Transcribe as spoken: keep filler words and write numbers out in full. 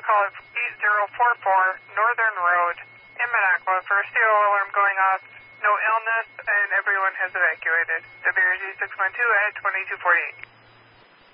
call at eight zero four four Northern Road in Minocqua for a C O alarm going off. No illness, and everyone has evacuated. W R G six one two at twenty-two forty-eight.